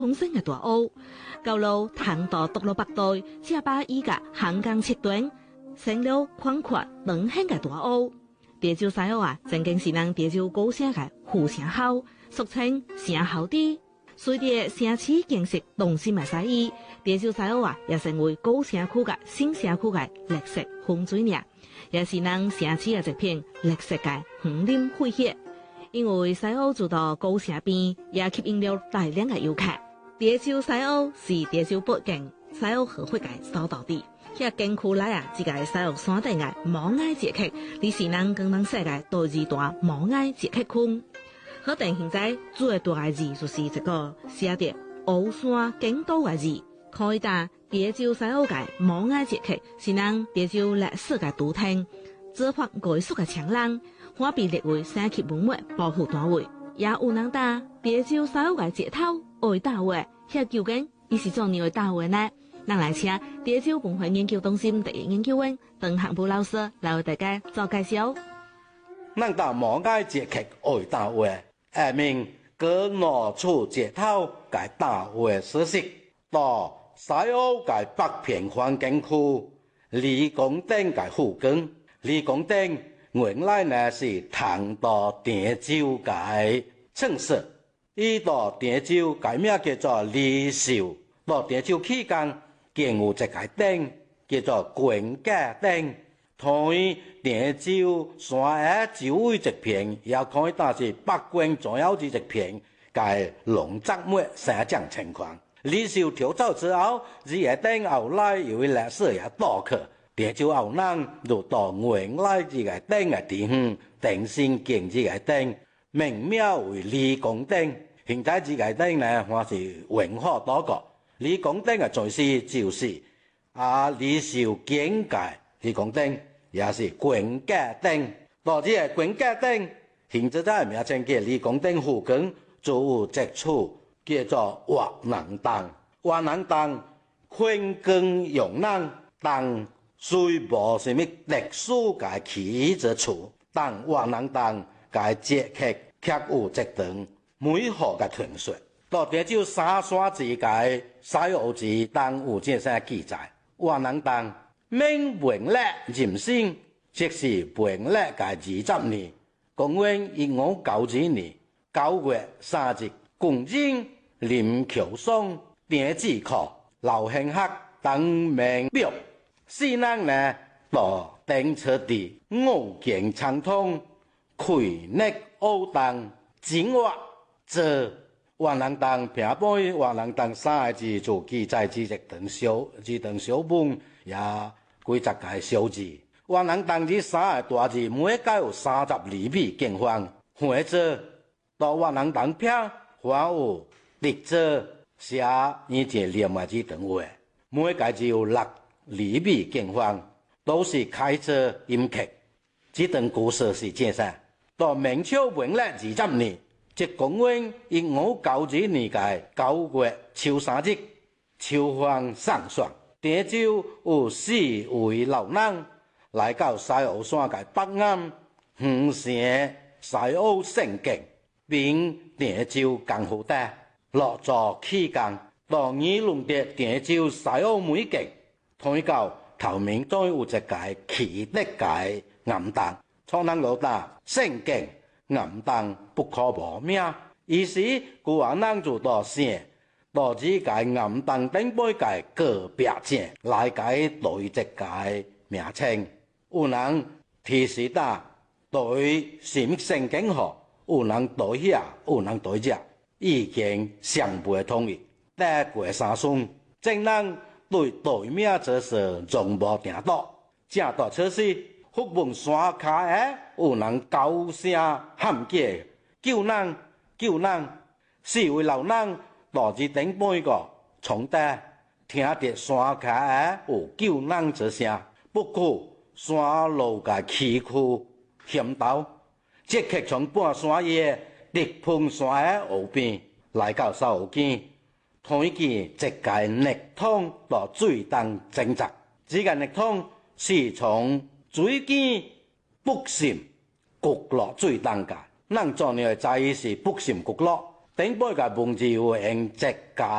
丰盛嘅大屋，高路长到独路北代，只把伊个行江切断，成了宽阔长兴嘅大屋。潮州西屋啊，曾经是人潮州高声嘅呼声口，俗称声口地。随着城市建设动心嘅西意，潮州西屋啊，也成为高城区嘅新城区嘅历史风水岭，也是人城市嘅一片历史嘅红林血血。因为西屋住到高城边，也吸引了大量嘅游客。潮州西屋是潮州北境西屋合法嘅所到地。遐景区内啊，一个西屋山顶嘅毛矮节客，你是人刚刚说嘅第二大毛矮节客区。可定现在最大嘅字就是一个写着鳌山景都嘅字，可以打潮州西屋嘅毛矮节客是人潮州历史嘅都厅，做法艺术嘅强人，可被列为世界文物保护单位。也有人打潮州西屋嘅节头爱大话，遐究竟伊是做咩大话呢？咱来请潮州文化研究中心第一研究员邓汉武老师来为大家做介绍。 咱打毛矮节客爱大话。下面各拿出节头嘅大话消息，到西澳嘅北片环境区李公町嘅附近。李公町原来呢是唐到潮州嘅城市，伊到潮州改名叫做李寿。到潮州期间，建有一个町叫做quyền家町。同于潮州山下周围一片，也可以当是北关左右之一片，嘅农作物生长情况。李寿跳走之后，这个町后来由于历史也多去，潮州后人就到原来这个町嘅地方，重新建这个町，命名为李公町。现在这个町呢，还是文化多个。李公町嘅在世就是李寿建嘅李公町。也是quyền家町，到这个quyền家町，现在在名稱嘅李公町附近，就有一處叫做活人洞。活人洞坤耕用人，但雖無什麼歷史嘅起之處，但活人洞嘅節客卻有一段美好嘅傳說。到潮州三山之界西澳之當有這些記載，活人洞。明永曆壬申，即是永曆嘅20年，公元1592年9月3日，公認林橋松電子課流行學等名表，世人呢到登車地五件長通，開力奧當整話做活人洞平背活人洞3個字就記載一段小本也。幾十個小字，活人洞這3個大字，每個有32米見方，或者到活人洞片，還有直接寫一個另外這段話，每個只有6米見方，都是開車音劇。這段故事是這樣，到明朝永曆20年，即公元1592年嘅9月秋3日，秋風爽爽。潮州有4位老人來到西澳山嘅北岸，完成西澳聖境，並潮州江湖帶落座期間，到議論的潮州西澳美景，睇到頭面都有一個奇特嘅岩洞，創人老大聖境岩洞不可磨滅，於是古人就到寫。到這個岩洞頂背嘅個別證來解對這個名稱，有人提示他對什麼聖經好，有人對遐，有人對這，意見相悖統一。但過3孫，正人對對面這事從無定奪，正到此時，福門山卡下有人高聲喊叫，救人救人，4位老人。到這頂背個從地聽到山腳下有救人之聲，不過山路嘅崎嶇險陡，即刻從半山野直碰山下湖邊，來到沙湖邊，睇見一個逆通到水中掙扎。這個逆通是從水間北滲焗落水中嘅，咱做呢在意是北滲焗落。 頂杯嘅文字會用直價